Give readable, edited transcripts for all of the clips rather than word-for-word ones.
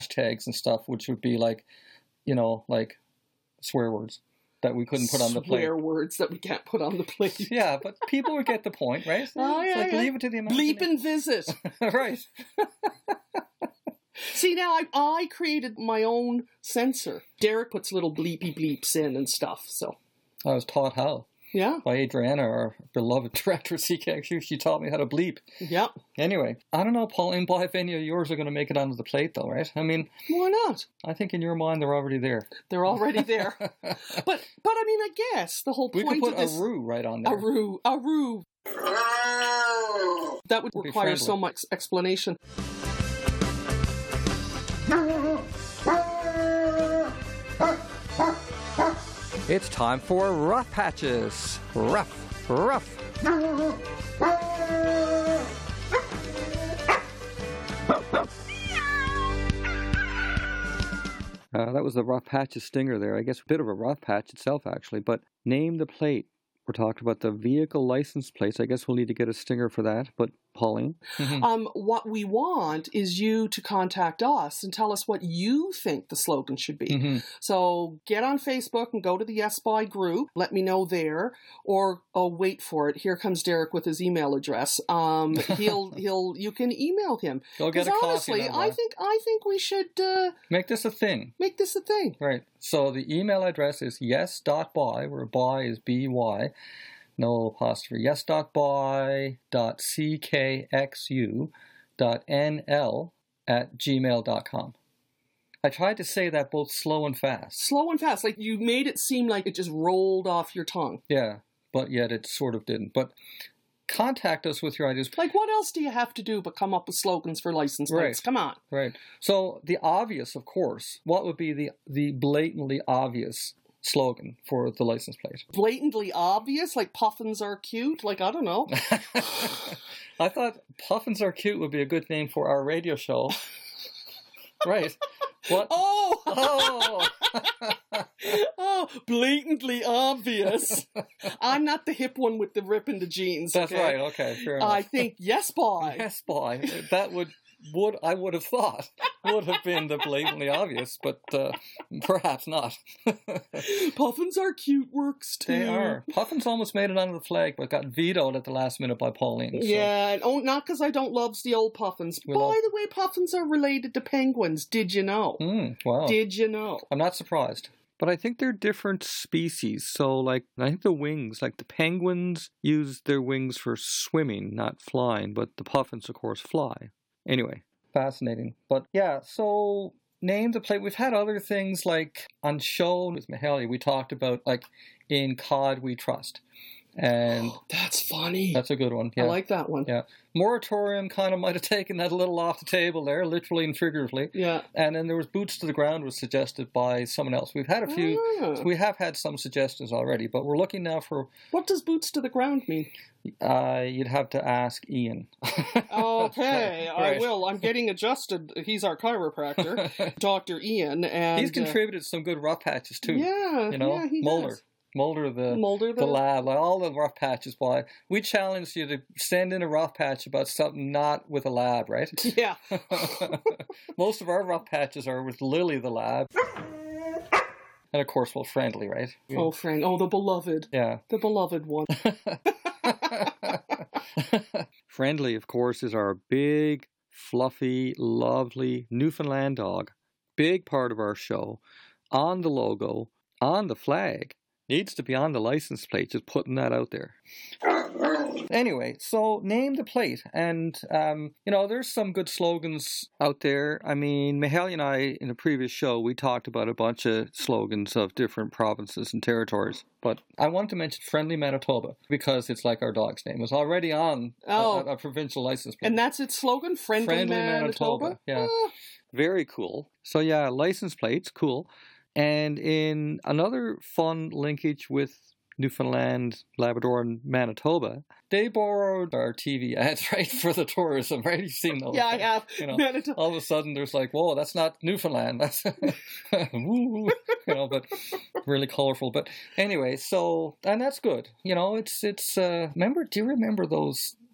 hashtags and stuff, which would be like, like swear words that we couldn't put on the plate. Swear words that we can't put on the plate. Yeah, but people would get the point, right? Leave it to the imagination. Bleep and visit. Right. See, now I created my own censor. Derek puts little bleepy bleeps in and stuff, so. I was taught how. Yeah. By Adriana, our beloved director of CKXU. She taught me how to bleep. Yeah. Anyway, I don't know, Pauline, if any of yours are going to make it onto the plate, though, right? I mean... Why not? I think in your mind they're already there. They're already there. But I mean, I guess the whole point of this... We could put a roo right on there. A roo. That would require so much explanation. It's time for Rough Patches. Rough. That was the Rough Patches stinger there. I guess a bit of a rough patch itself, actually. But name the plate. We're talking about the vehicle license plates. I guess we'll need to get a stinger for that. But Pauline? What we want is you to contact us and tell us what you think the slogan should be. Mm-hmm. So get on Facebook and go to the Yes By group. Let me know there. Or, wait for it. Here comes Derek with his email address. You can email him. Go get a coffee. Honestly, I think we should make this a thing. Right. So the email address is yes.by, where by is B-Y. No apostrophe. yes.by.ckxu.nl@gmail.com. I tried to say that both slow and fast. Slow and fast. Like you made it seem like it just rolled off your tongue. Yeah, but yet it sort of didn't. But contact us with your ideas. Like what else do you have to do but come up with slogans for license plates? Right. Come on. Right. So the obvious, of course, what would be the blatantly obvious slogan for the license plate? Blatantly obvious? Like puffins are cute? Like, I don't know. I thought puffins are cute would be a good name for our radio show. Right. What? Oh, blatantly obvious. I'm not the hip one with the rip in the jeans. That's okay? right. Okay, fair enough. I think Yes By. Yes By. That would I would have thought would have been the blatantly obvious, but perhaps not. Puffins are cute works too. They are. Puffins almost made it onto the flag, but got vetoed at the last minute by Pauline. So. Yeah, not because I don't love the old puffins. By the way, puffins are related to penguins. Did you know? Wow. Did you know? I'm not surprised. But I think they're different species. So, I think the wings, the penguins use their wings for swimming, not flying, but the puffins, of course, fly. Anyway, fascinating. But yeah, so name the plate. We've had other things on show with Mahalia. We talked about In Cod We Trust. And that's funny. That's a good one. Yeah. I like that one. Yeah. Moratorium kind of might have taken that a little off the table there, literally and figuratively. Yeah. And then there was Boots to the Ground was suggested by someone else. We've had a few. So we have had some suggestions already, but we're looking now for... What does Boots to the Ground mean? You'd have to ask Ian. Okay, right. I will. I'm getting adjusted. He's our chiropractor, Dr. Ian. And he's contributed some good rough patches too. Yeah, he Mulder. Has. Mulder the lab, all the rough patches. Why we challenge you to send in a rough patch about something not with a lab, right? Yeah. Most of our rough patches are with Lily the lab, and of course, Friendly, right? Oh, Frank! Oh, the beloved. Yeah, the beloved one. Friendly, of course, is our big, fluffy, lovely Newfoundland dog. Big part of our show. On the logo, on the flag. Needs to be on the license plate, just putting that out there. Anyway, so name the plate. And, there's some good slogans out there. I mean, Mahalia and I, in a previous show, we talked about a bunch of slogans of different provinces and territories. But I want to mention Friendly Manitoba, because it's like our dog's name. It's already on a provincial license plate. And that's its slogan? Friendly Manitoba? Yeah. Very cool. So, yeah, license plates, cool. And in another fun linkage with Newfoundland, Labrador, and Manitoba, they borrowed our TV ads, right, for the tourism, right? You've seen those. Yeah, I have. Manitoba. All of a sudden, there's whoa, that's not Newfoundland. That's, woo, but really colorful. But anyway, and that's good. Do you remember those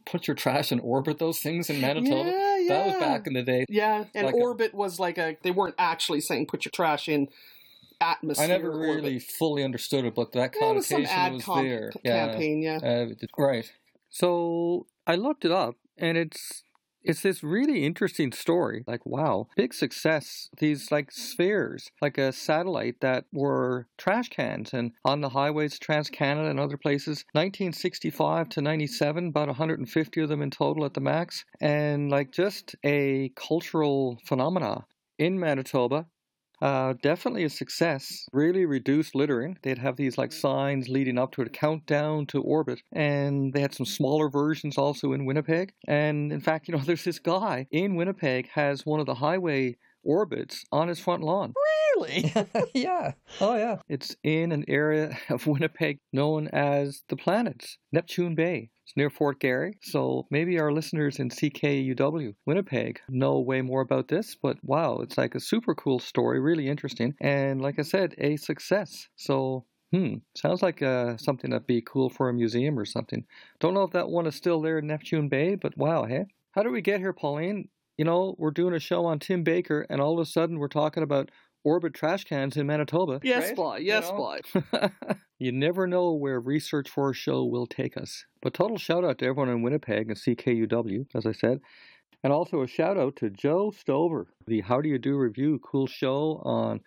put your trash in orbit, those things in Manitoba? Yeah. That was back in the day. Yeah, and like orbit was like they weren't actually saying put your trash in atmosphere. I never really fully understood it, but that connotation was there. Campaign, yeah. Right. So I looked it up, and it's this really interesting story. Like, wow, big success. These like spheres, like a satellite that were trash cans, and on the highways, Trans-Canada and other places, 1965 to 97, about 150 of them in total at the max, and like just a cultural phenomena in Manitoba. Definitely a success. Really reduced littering. They'd have these like signs leading up to it, countdown to orbit. And they had some smaller versions also in Winnipeg. And in fact, there's this guy in Winnipeg has one of the highway orbits on his front lawn. Really? Yeah. Oh, yeah. It's in an area of Winnipeg known as the Planets, Neptune Bay. It's near Fort Garry, so maybe our listeners in CKUW, Winnipeg, know way more about this, but wow, it's like a super cool story, really interesting, and like I said, a success. So, sounds like something that'd be cool for a museum or something. Don't know if that one is still there in Neptune Bay, but wow, hey? How did we get here, Pauline? We're doing a show on Tim Baker, and all of a sudden we're talking about orbit trash cans in Manitoba. Yes, right? boy. Yes, boy. You never know where research for a show will take us. But total shout out to everyone in Winnipeg and CKUW, as I said. And also a shout out to Joe Stover, the How Do You Do review, cool show on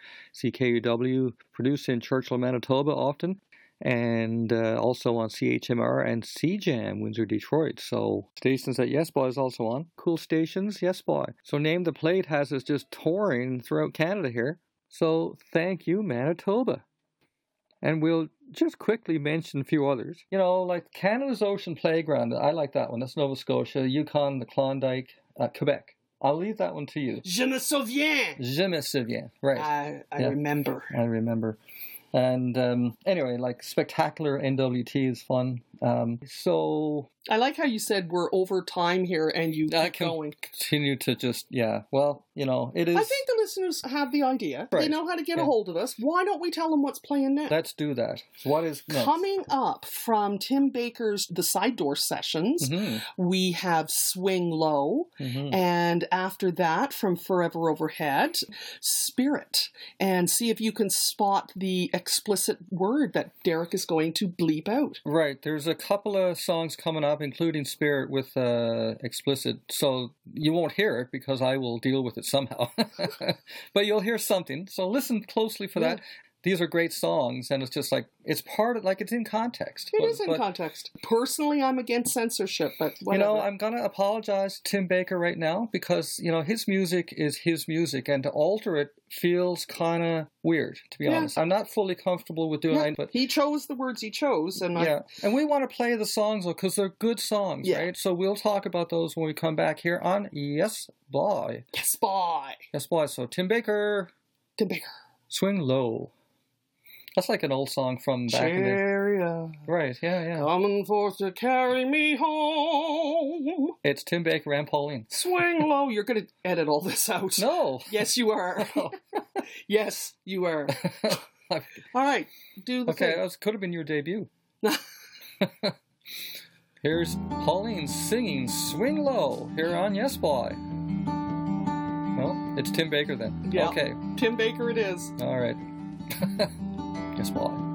CKUW, produced in Churchill, Manitoba often, and also on CHMR and CJAM, Windsor, Detroit. So stations that Yes Boy is also on. Cool stations, Yes Boy. So Name the Plate has us just touring throughout Canada here. So thank you, Manitoba. And we'll just quickly mention a few others. Like Canada's Ocean Playground. I like that one. That's Nova Scotia, Yukon, the Klondike, Quebec. I'll leave that one to you. Je me souviens. Je me souviens. Right. I remember. I remember. And anyway, like Spectacular NWT is fun. So I like how you said we're over time here and you keep going. Continue to just, well, it is. I think the listeners have the idea. Right. They know how to get a hold of us. Why don't we tell them what's playing next? Let's do that. What is next? Coming up from Tim Baker's The Side Door Sessions, we have Swing Low. And after that, from Forever Overhead, Spirit. And see if you can spot the explicit word that Derek is going to bleep out. Right. There's a couple of songs coming up, including Spirit with explicit. So you won't hear it because I will deal with it somehow. But you'll hear something. So listen closely for that. These are great songs, and it's just like, it's part of, like, it's in context. It is in context. Personally, I'm against censorship, but whatever. I'm going to apologize to Tim Baker right now because, his music is his music, and to alter it feels kind of weird, to be honest. I'm not fully comfortable with doing it, but... He chose the words he chose, and and we want to play the songs, though, because they're good songs, right? So we'll talk about those when we come back here on Yes Boy. Yes Boy. Yes Boy. So Tim Baker. Tim Baker. Swing Low. That's like an old song from back in the... Right, yeah. Coming forth to carry me home. It's Tim Baker and Pauline. Swing Low. You're going to edit all this out. No. Yes, you are. Yes, you are. All right, do the thing. Okay, that could have been your debut. Here's Pauline singing Swing Low here on Yes Boy. Well, it's Tim Baker then. Yeah. Okay. Tim Baker it is. All right. Yes Boy.